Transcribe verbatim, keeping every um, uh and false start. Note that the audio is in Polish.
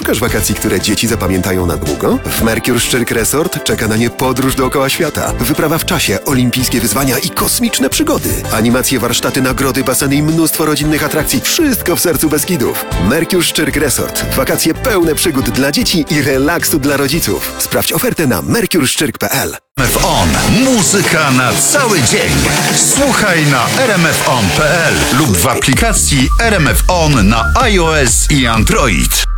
Szukasz wakacji, które dzieci zapamiętają na długo? W Mercure Szczyrk Resort czeka na nie podróż dookoła świata, wyprawa w czasie, olimpijskie wyzwania i kosmiczne przygody. Animacje, warsztaty, nagrody, baseny i mnóstwo rodzinnych atrakcji. Wszystko w sercu Beskidów. Mercure Szczyrk Resort. Wakacje pełne przygód dla dzieci i relaksu dla rodziców. Sprawdź ofertę na mercure szczyrk kropka p l. R M F On. Muzyka na cały dzień. Słuchaj na r m f on kropka p l lub w aplikacji R M F On na iOS i Android.